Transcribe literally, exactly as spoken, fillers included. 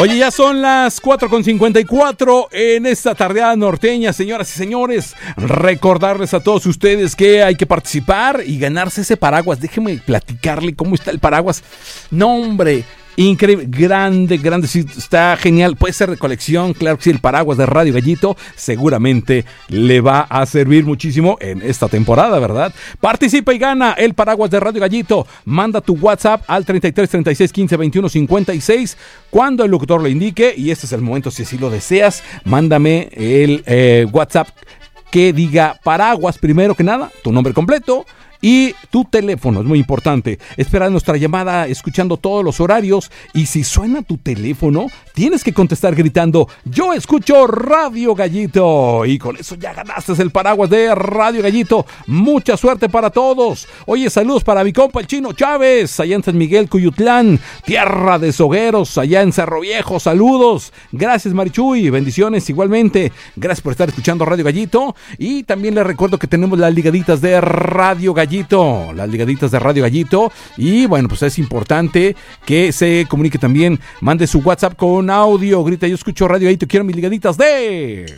Oye, ya son las cuatro con cincuenta y cuatro en esta tardeada norteña, señoras y señores. Recordarles a todos ustedes que hay que participar y ganarse ese paraguas. Déjeme platicarle cómo está el paraguas. No, hombre, increíble, grande, grande, sí, está genial. Puede ser de colección, claro que sí. El paraguas de Radio Gallito seguramente le va a servir muchísimo en esta temporada, ¿verdad? Participa y gana el paraguas de Radio Gallito. Manda tu WhatsApp al treinta y tres, treinta y seis, quince, veintiuno, cincuenta y seis cuando el locutor lo indique, y este es el momento. Si así lo deseas, mándame el eh, WhatsApp que diga paraguas, primero que nada, tu nombre completo y tu teléfono, es muy importante. Espera nuestra llamada escuchando todos los horarios, y si suena tu teléfono, tienes que contestar gritando: yo escucho Radio Gallito, y con eso ya ganaste el paraguas de Radio Gallito. Mucha suerte para todos. Oye, saludos para mi compa el Chino Chávez, allá en San Miguel, Cuyutlán, tierra de sogueros, allá en Cerro Viejo. Saludos. Gracias, Marichuy, bendiciones igualmente. Gracias por estar escuchando Radio Gallito, y también les recuerdo que tenemos las ligaditas de Radio Gallito. Las ligaditas de Radio Gallito. Y bueno, pues es importante que se comunique también. Mande su WhatsApp con audio. Grita: yo escucho Radio Gallito, quiero mis ligaditas de...